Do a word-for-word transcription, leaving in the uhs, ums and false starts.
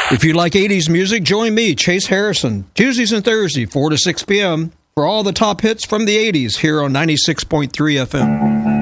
If you like eighties music, join me, Chase Harrison, Tuesdays and Thursdays, four to six p.m., for all the top hits from the eighties here on ninety-six point three F M.